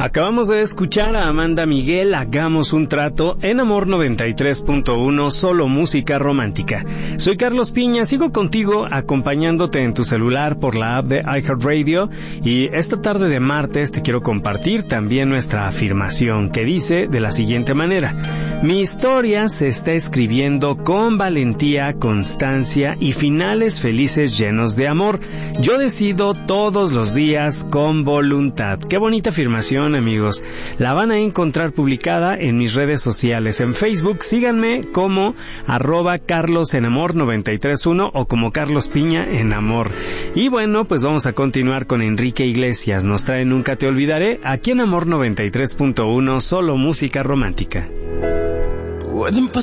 Acabamos de escuchar a Amanda Miguel, Hagamos un trato, en Amor 93.1, solo música romántica. Soy Carlos Piña, sigo contigo acompañándote en tu celular por la app de iHeartRadio, y esta tarde de martes te quiero compartir también nuestra afirmación que dice de la siguiente manera: mi historia se está escribiendo con valentía, constancia y finales felices llenos de amor. Yo decido todos los días con voluntad. Qué bonita afirmación, amigos. La van a encontrar publicada en mis redes sociales. En Facebook, síganme como @carlosenamor931 o como Carlos Piña en Amor. Y bueno, pues vamos a continuar con Enrique Iglesias. Nos trae Nunca te olvidaré, aquí en Amor 93.1, solo música romántica. Pueden pasar